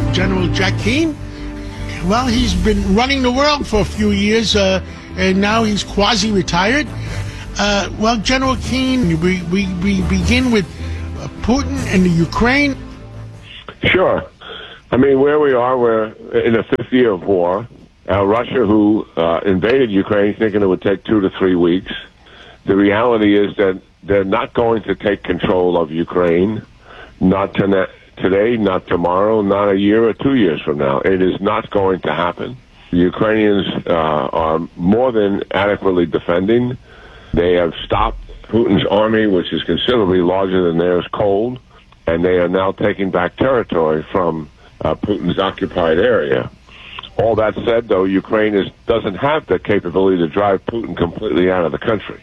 General Jack Keane. Well, he's been running the world for a few years, and now he's quasi-retired. Well, General Keane, we begin with Putin and the Ukraine. Sure. I mean, where we are, we're in the fifth year of war. Russia, who invaded Ukraine, thinking it would take 2 to 3 weeks. The reality is that they're not going to take control of Ukraine, not today, not tomorrow, not a year or 2 years from now. It is not going to happen. The Ukrainians are more than adequately defending. They have stopped Putin's army, which is considerably larger than theirs, cold, and they are now taking back territory from Putin's occupied area. All that said, though, Ukraine doesn't have the capability to drive Putin completely out of the country.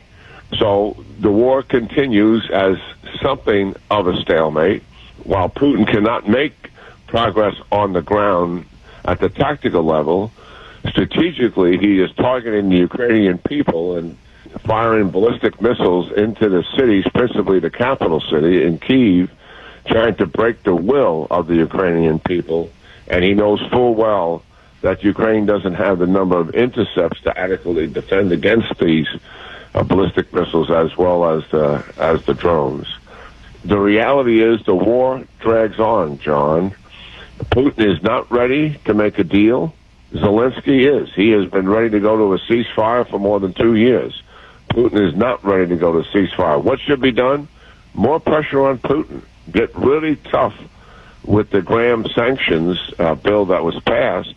So the war continues as something of a stalemate. While Putin cannot make progress on the ground at the tactical level, strategically he is targeting the Ukrainian people and firing ballistic missiles into the cities, principally the capital city in Kyiv, trying to break the will of the Ukrainian people. And he knows full well that Ukraine doesn't have the number of intercepts to adequately defend against these ballistic missiles as well as the drones. The reality is the war drags on, John. Putin is not ready to make a deal. Zelensky is. He has been ready to go to a ceasefire for more than 2 years. Putin is not ready to go to ceasefire. What should be done? More pressure on Putin. Get really tough with the Graham sanctions bill that was passed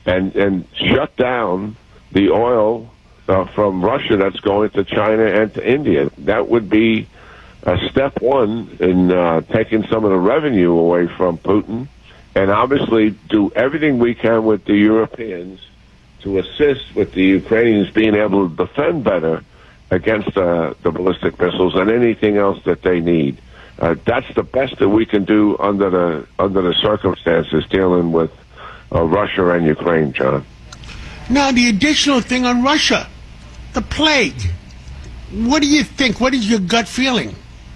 and shut down the oil from Russia that's going to China and to India. That would be step one in taking some of the revenue away from Putin, and obviously do everything we can with the Europeans to assist with the Ukrainians being able to defend better against the ballistic missiles and anything else that they need. That's the best that we can do under the circumstances dealing with Russia and Ukraine, John. Now, the additional thing on Russia, the plague. What do you think? What is your gut feeling?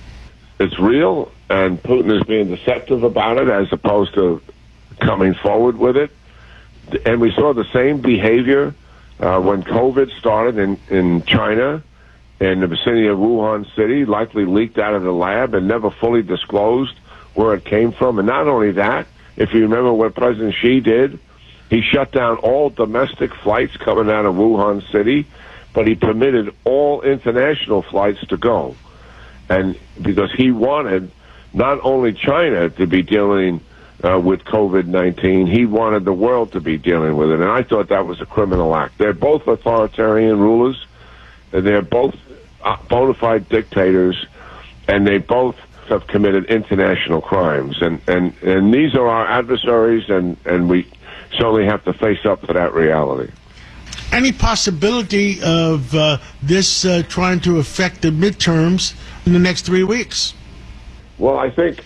It's real, and Putin is being deceptive about it as opposed to coming forward with it. And we saw the same behavior when COVID started in China, in the vicinity of Wuhan City, likely leaked out of the lab and never fully disclosed where it came from. And not only that, if you remember what President Xi did, he shut down all domestic flights coming out of Wuhan City, but he permitted all international flights to go. And because he wanted not only China to be dealing with COVID-19, he wanted the world to be dealing with it. And I thought that was a criminal act. They're both authoritarian rulers, and they're both bona fide dictators, and they both have committed international crimes. And these are our adversaries, and we certainly have to face up to that reality. Any possibility of this trying to affect the midterms in the next 3 weeks? Well, I think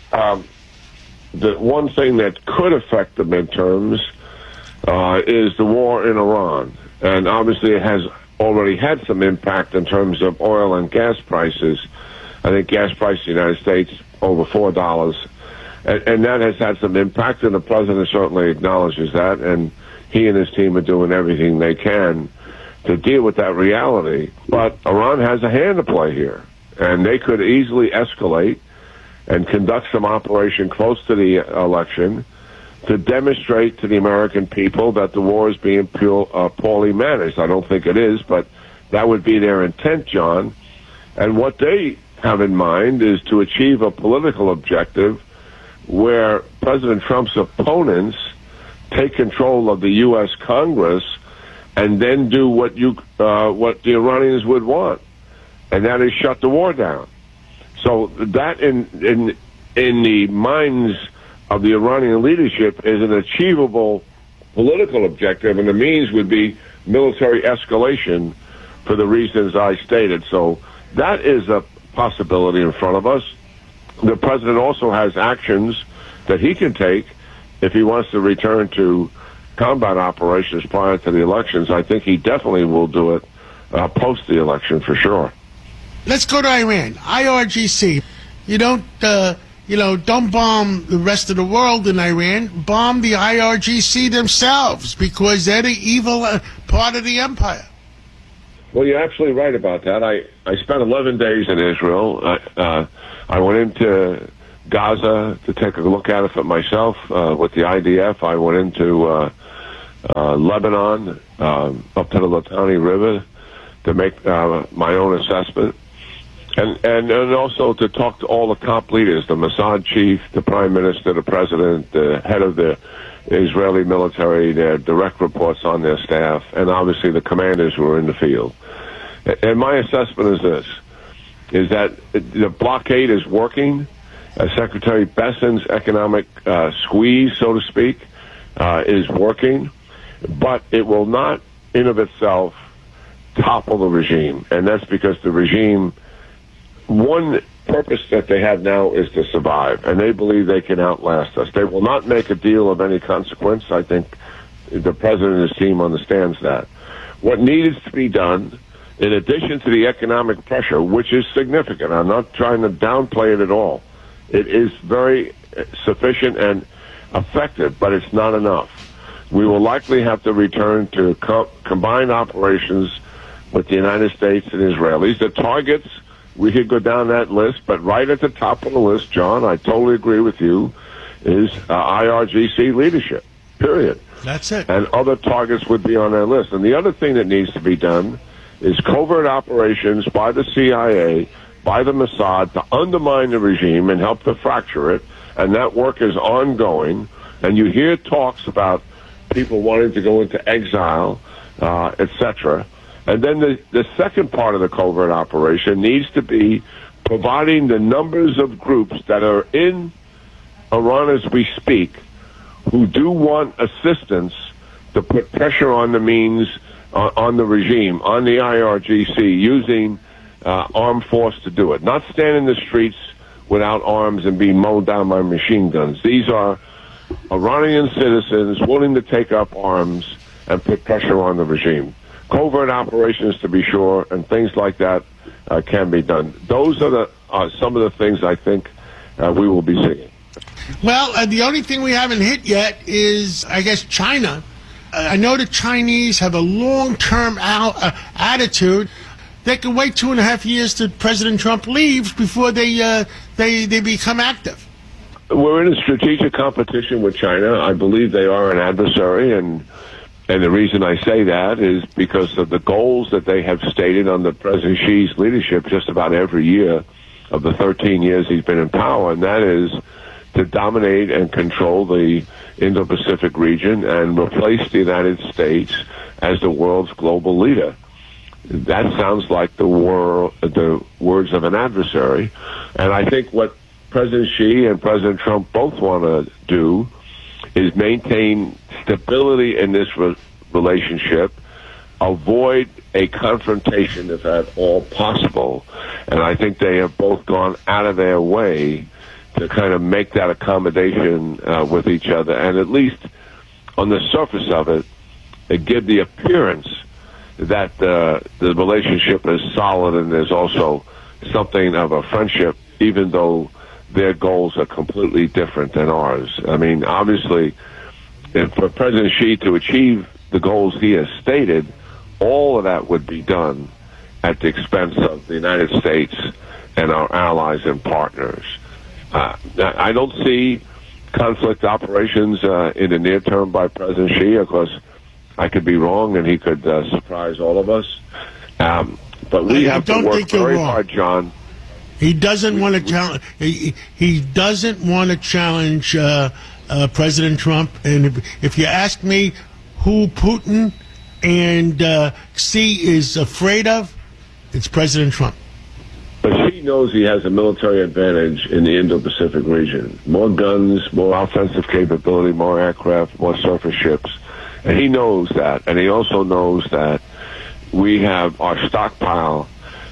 the one thing that could affect the midterms is the war in Iran. And obviously it has already had some impact in terms of oil and gas prices. I think gas price in the United States over $4. And that has had some impact, and the president certainly acknowledges that. And he and his team are doing everything they can to deal with that reality. But Iran has a hand to play here, and they could easily escalate and conduct some operation close to the election to demonstrate to the American people that the war is being poorly managed. I don't think it is, but that would be their intent, John. And what they have in mind is to achieve a political objective where President Trump's opponents take control of the U.S. Congress and then do what the Iranians would want, and that is shut the war down. So that in the minds of the Iranian leadership is an achievable political objective, and the means would be military escalation for the reasons I stated. So that is a possibility in front of us. The president also has actions that he can take if he wants to return to combat operations prior to the elections. I think he definitely will do it post the election for sure. Let's go to Iran. IRGC. You don't don't bomb the rest of the world in Iran. Bomb the IRGC themselves, because they're the evil part of the empire. Well, you're absolutely right about that. I spent 11 days in Israel. I went into Gaza to take a look at it for myself with the IDF. I went into Lebanon, up to the Litani River, to make my own assessment. And also to talk to all the top leaders, the Mossad chief, the prime minister, the president, the head of the Israeli military, their direct reports on their staff, and obviously the commanders who are in the field. And my assessment is this, is that the blockade is working. Secretary Besant's economic squeeze, so to speak, is working, but it will not, in of itself, topple the regime. And that's because the regime, one purpose that they have now is to survive, and they believe they can outlast us. They will not make a deal of any consequence. I think the president and his team understands that. What needs to be done, in addition to the economic pressure, which is significant, I'm not trying to downplay it at all. It is very sufficient and effective, but it's not enough. We will likely have to return to combined operations with the United States and Israelis. The targets, we could go down that list, but right at the top of the list, John, I totally agree with you, is IRGC leadership, period. That's it. And other targets would be on that list. And the other thing that needs to be done is covert operations by the CIA, by the Mossad, to undermine the regime and help to fracture it. And that work is ongoing. And you hear talks about people wanting to go into exile, etc. And then the second part of the covert operation needs to be providing the numbers of groups that are in Iran as we speak who do want assistance to put pressure on the means, on the regime, on the IRGC, using armed force to do it. Not stand in the streets without arms and be mowed down by machine guns. These are Iranian citizens willing to take up arms and put pressure on the regime. Covert operations, to be sure, and things like that can be done. Those are some of the things I think we will be seeing. Well, the only thing we haven't hit yet is, I guess, China. I know the Chinese have a long-term attitude. They can wait 2.5 years till President Trump leaves before they become active. We're in a strategic competition with China. I believe they are an adversary, and the reason I say that is because of the goals that they have stated under President Xi's leadership just about every year of the 13 years he's been in power, and that is to dominate and control the Indo-Pacific region and replace the United States as the world's global leader. That sounds like the words of an adversary, and I think what President Xi and President Trump both want to do is maintain stability in this relationship, avoid a confrontation if at all possible, and I think they have both gone out of their way to kind of make that accommodation with each other, and at least on the surface of it, give the appearance that the relationship is solid and there's also something of a friendship, even though their goals are completely different than ours. I mean, obviously, for President Xi to achieve the goals he has stated, all of that would be done at the expense of the United States and our allies and partners. I don't see conflict operations in the near term by President Xi. Of course, I could be wrong, and he could surprise all of us. But we have to work very hard, John. He doesn't want to challenge. He doesn't want to challenge President Trump. And if you ask me, who Putin and Xi is afraid of, it's President Trump. But Xi knows he has a military advantage in the Indo-Pacific region. More guns, more offensive capability, more aircraft, more surface ships. And he knows that. And he also knows that we have our stockpile.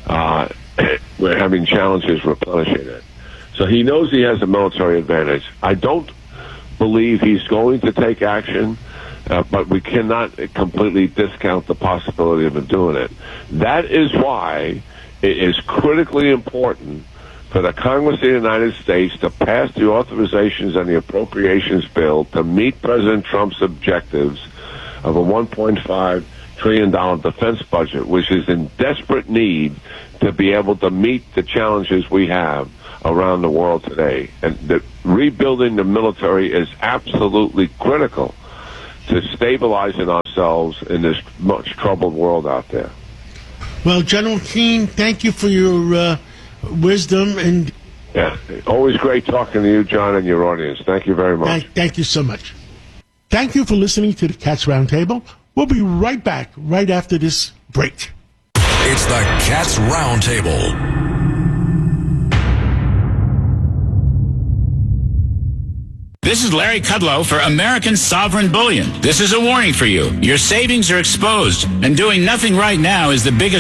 We're having challenges replenishing it. So he knows he has a military advantage. I don't believe he's going to take action, but we cannot completely discount the possibility of him doing it. That is why it is critically important for the Congress of the United States to pass the authorizations and the appropriations bill to meet President Trump's objectives of a $1.5 trillion defense budget, which is in desperate need to be able to meet the challenges we have around the world today. And that rebuilding the military is absolutely critical to stabilizing ourselves in this much troubled world out there. Well, General Keane, thank you for your wisdom. And yeah, always great talking to you, John, and your audience. Thank you very much. Thank you so much. Thank you for listening to the Cats Roundtable. We'll be right back right after this break. It's the Cats Roundtable. This is Larry Kudlow for American Sovereign Bullion. This is a warning for you. Your savings are exposed, and doing nothing right now is the biggest